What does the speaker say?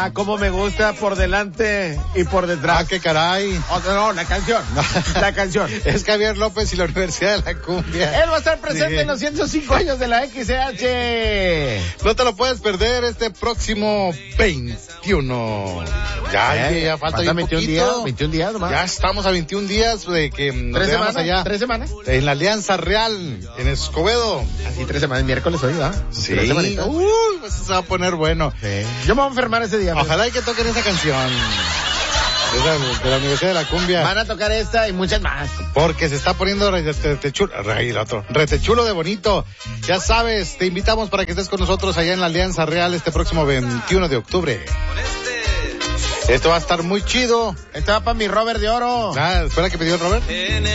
Ah, cómo me gusta por delante y por detrás. Ah, qué caray. No, la canción. La canción. Es Javier López y la Universidad de la Cumbia. Él va a estar presente en los 105 años de la XCH. No te lo puedes perder este próximo 21. Ya falta bien 21 poquito. días, 21 días nomás. Ya estamos a 21 días de que nos veamos allá. 3 semanas. En la Alianza Real, en Escobedo. Así 3 semanas, miércoles hoy, ¿verdad? Sí. 3 semanitas. Pues se va a poner bueno. Sí. Yo me voy a enfermar ese día. Ojalá y que toquen esa canción. Esa de la Universidad de la Cumbia. Van a tocar esta y muchas más. Porque se está poniendo retechulo de bonito. Ya sabes, te invitamos para que estés con nosotros allá en la Alianza Real este próximo 21 de octubre. Esto va a estar muy chido. Esta va para mi Robert de Oro. Espera que pidió el Robert.